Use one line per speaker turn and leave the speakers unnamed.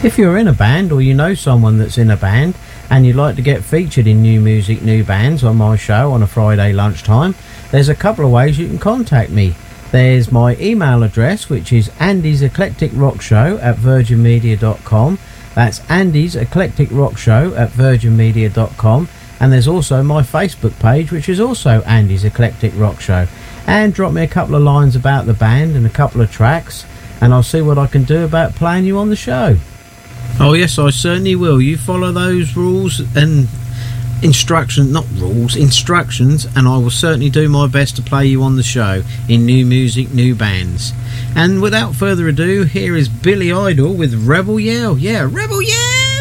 If you're in a band or you know someone that's in a band and you'd like to get featured in New Music, New Bands on my show on a Friday lunchtime, there's a couple of ways you can contact me. There's my email address, which is andyseclecticrockshow@virginmedia.com. That's andyseclecticrockshow@virginmedia.com. And there's also my Facebook page, which is also Andy's Eclectic Rock Show. And drop me a couple of lines about the band and a couple of tracks, and I'll see what I can do about playing you on the show. Oh yes, I certainly will. You follow those rules and instructions, and I will certainly do my best to play you on the show in New Music, New Bands. And without further ado, here is Billy Idol with Rebel Yell. Yeah, Rebel Yell!